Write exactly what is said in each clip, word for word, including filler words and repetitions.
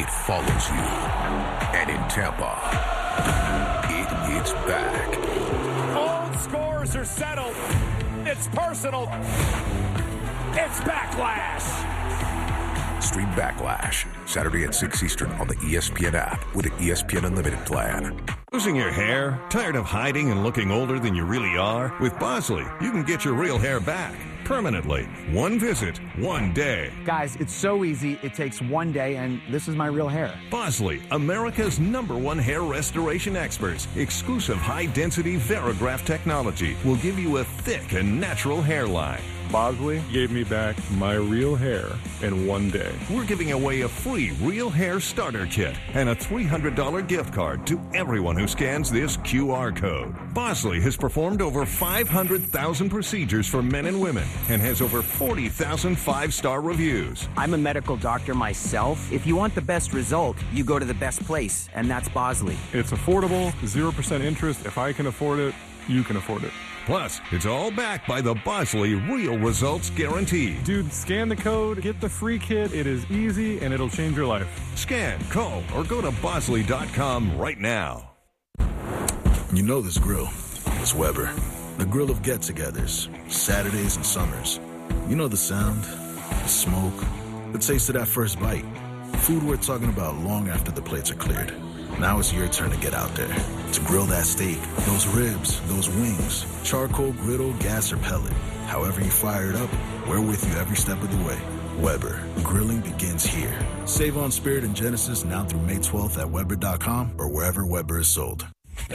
it follows you. And in Tampa, it hits back. All scores are settled. It's personal. It's Backlash. Stream Backlash Saturday at six Eastern on the E S P N app with the E S P N Unlimited plan. Losing your hair? Tired of hiding and looking older than you really are? With Bosley, you can get your real hair back permanently. One visit, one day. Guys, it's so easy. It takes one day, and this is my real hair. Bosley, America's number one hair restoration experts. Exclusive high-density Verigraph technology will give you a thick and natural hairline. Bosley gave me back my real hair in one day. We're giving away a free real hair starter kit and a three hundred dollars gift card to everyone who scans this Q R code. Bosley has performed over five hundred thousand procedures for men and women and has over forty thousand five-star reviews. I'm a medical doctor myself. If you want the best result, you go to the best place, and that's Bosley. It's affordable, zero percent interest. If I can afford it, you can afford it. Plus, it's all backed by the Bosley Real Results Guarantee. Dude, scan the code, get the free kit. It is easy, and it'll change your life. Scan, call, or go to Bosley dot com right now. You know this grill. It's Weber. The grill of get-togethers, Saturdays and summers. You know the sound, the smoke, the taste of that first bite. Food we're talking about long after the plates are cleared. Now it's your turn to get out there, to grill that steak, those ribs, those wings, charcoal, griddle, gas, or pellet. However you fire it up, we're with you every step of the way. Weber, grilling begins here. Save on Spirit and Genesis now through May twelfth at Weber dot com or wherever Weber is sold.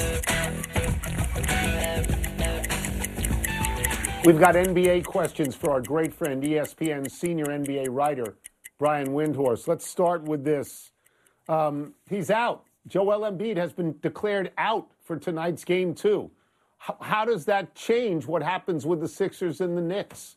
We've got N B A questions for our great friend, E S P N senior N B A writer, Brian Windhorst. Let's start with this. Um, he's out. Joel Embiid has been declared out for tonight's game, too. H- how does that change what happens with the Sixers and the Knicks?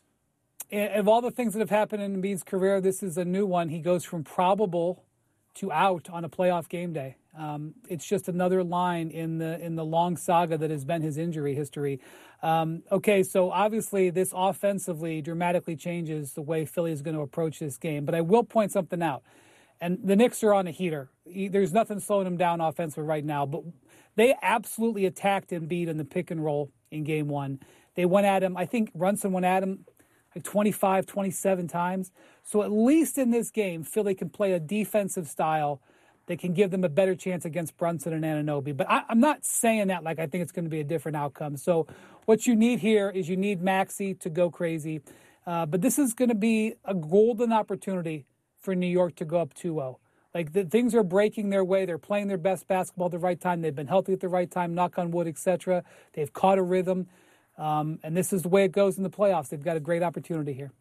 Of all the things that have happened in Embiid's career, this is a new one. He goes from probable to out on a playoff game day. Um, it's just another line in the in the long saga that has been his injury history. Um, okay, so obviously this offensively dramatically changes the way Philly is going to approach this game. But I will point something out. And the Knicks are on a heater. There's nothing slowing them down offensively right now. But they absolutely attacked Embiid in the pick and roll in game one. They went at him. I think Brunson went at him like twenty-five, twenty-seven times. So at least in this game, Philly can play a defensive style that can give them a better chance against Brunson and Anunoby. But I, I'm not saying that like I think it's going to be a different outcome. So what you need here is you need Maxey to go crazy. Uh, but this is going to be a golden opportunity for New York to go up two oh. Like, the things are breaking their way. They're playing their best basketball at the right time. They've been healthy at the right time, knock on wood, et cetera. They've caught a rhythm. Um, and this is the way it goes in the playoffs. They've got a great opportunity here.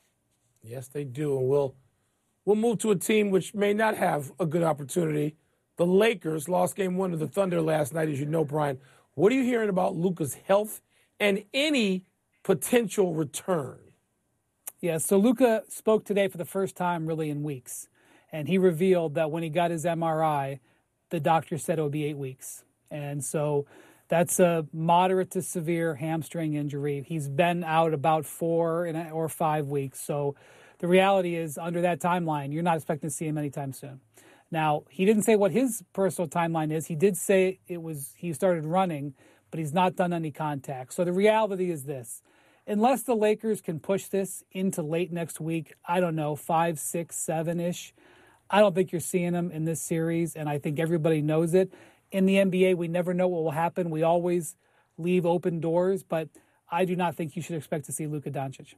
Yes, they do. And we'll, we'll move to a team which may not have a good opportunity. The Lakers lost game one to the Thunder last night, as you know, Brian. What are you hearing about Luka's health and any potential return? Yeah, so Luka spoke today for the first time really in weeks. And he revealed that when he got his M R I, the doctor said it would be eight weeks. And so that's a moderate to severe hamstring injury. He's been out about four or five weeks. So the reality is, under that timeline, you're not expecting to see him anytime soon. Now, he didn't say what his personal timeline is. He did say it was he started running, but he's not done any contact. So the reality is this. Unless the Lakers can push this into late next week, I don't know, five, six, seven-ish, I don't think you're seeing him in this series, and I think everybody knows it. In the N B A, we never know what will happen. We always leave open doors, but I do not think you should expect to see Luka Doncic.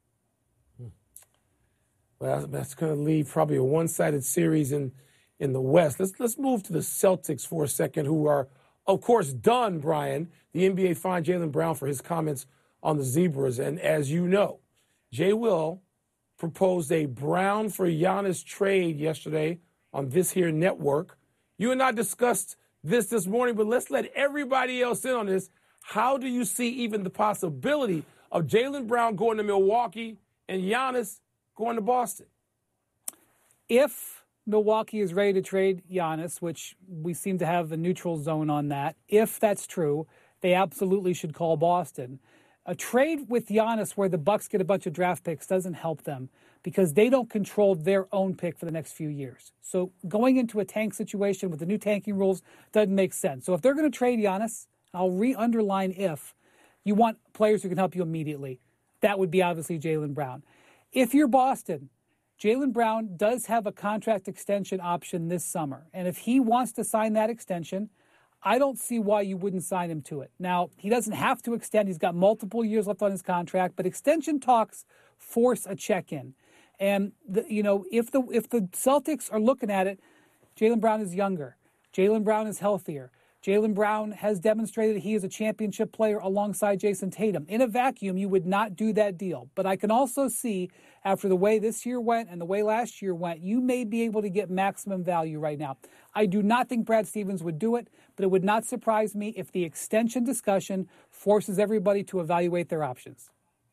Well, that's going to leave probably a one-sided series in, in the West. Let's let's move to the Celtics for a second, who are, of course, done, Brian. The N B A fined Jaylen Brown for his comments on the Zebras. And as you know, Jay Will proposed a Brown for Giannis trade yesterday on this here network. You and I discussed this this morning, but let's let everybody else in on this. How do you see even the possibility of Jaylen Brown going to Milwaukee and Giannis going to Boston? If Milwaukee is ready to trade Giannis, which we seem to have a neutral zone on that, if that's true, they absolutely should call Boston. A trade with Giannis where the Bucks get a bunch of draft picks doesn't help them because they don't control their own pick for the next few years. So going into a tank situation with the new tanking rules doesn't make sense. So if they're going to trade Giannis, I'll re-underline if, you want players who can help you immediately. That would be obviously Jaylen Brown. If you're Boston, Jaylen Brown does have a contract extension option this summer. And if he wants to sign that extension, I don't see why you wouldn't sign him to it. Now, he doesn't have to extend. He's got multiple years left on his contract, but extension talks force a check-in. And, the, you know, if the if the Celtics are looking at it, Jaylen Brown is younger. Jaylen Brown is healthier. Jaylen Brown has demonstrated he is a championship player alongside Jason Tatum. In a vacuum, you would not do that deal. But I can also see, after the way this year went and the way last year went, you may be able to get maximum value right now. I do not think Brad Stevens would do it, but it would not surprise me if the extension discussion forces everybody to evaluate their options.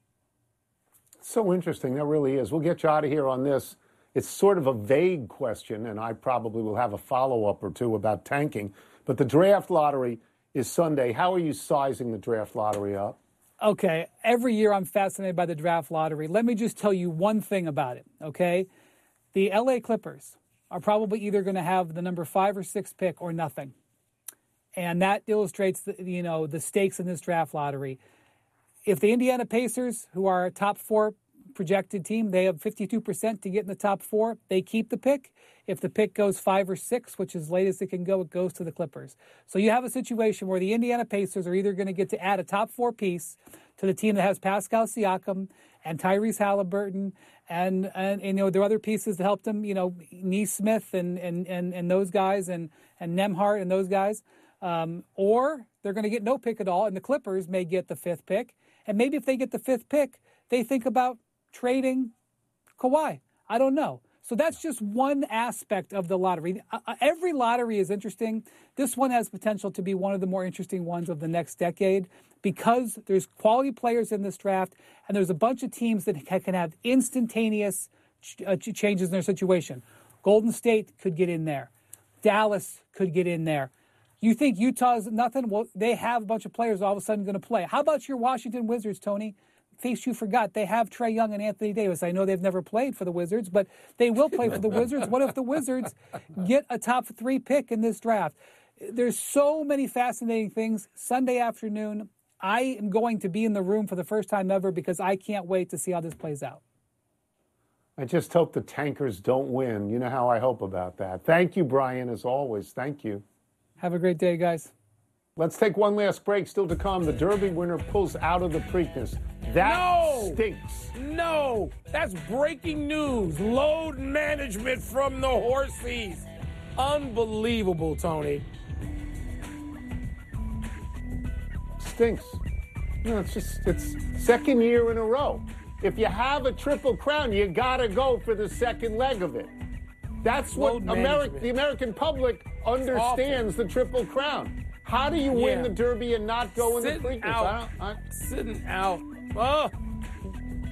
So interesting. That really is. We'll get you out of here on this. It's sort of a vague question, and I probably will have a follow-up or two about tanking. But the draft lottery is Sunday. How are you sizing the draft lottery up? Okay, every year I'm fascinated by the draft lottery. Let me just tell you one thing about it, okay? The L A Clippers are probably either going to have the number five or six pick or nothing. And that illustrates the, you know, the stakes in this draft lottery. If the Indiana Pacers, who are a top four projected team, they have fifty-two percent to get in the top four, they keep the pick. If the pick goes five or six, which is late as it can go, it goes to the Clippers. So you have a situation where the Indiana Pacers are either going to get to add a top four piece to the team that has Pascal Siakam and Tyrese Halliburton and, and, and you know, there are other pieces that helped them, you know, Nesmith and, and, and, and those guys and, and Nembhard and those guys. Um, or they're going to get no pick at all, and the Clippers may get the fifth pick. And maybe if they get the fifth pick, they think about trading Kawhi. I don't know. So that's just one aspect of the lottery. Uh, every lottery is interesting. This one has potential to be one of the more interesting ones of the next decade because there's quality players in this draft, and there's a bunch of teams that can have instantaneous ch- uh, changes in their situation. Golden State could get in there. Dallas could get in there. You think Utah's nothing? Well, they have a bunch of players all of a sudden going to play. How about your Washington Wizards, Tony? In case you forgot, they have Trae Young and Anthony Davis. I know they've never played for the Wizards, but they will play for the Wizards. What if the Wizards get a top three pick in this draft? There's so many fascinating things. Sunday afternoon, I am going to be in the room for the first time ever because I can't wait to see how this plays out. I just hope the tankers don't win. You know how I hope about that. Thank you, Brian, as always. Thank you. Have a great day, guys. Let's take one last break. Still to come, the Derby winner pulls out of the Preakness. That no! stinks. No! That's breaking news. Load management from the horsies. Unbelievable, Tony. Stinks. No, it's just, it's second year in a row. If you have a triple crown, you gotta go for the second leg of it. That's what Ameri- the American public understands the Triple Crown. How do you yeah. win the Derby and not go Sitting in the Preakness? Out. I don't, I... Sitting out. Oh.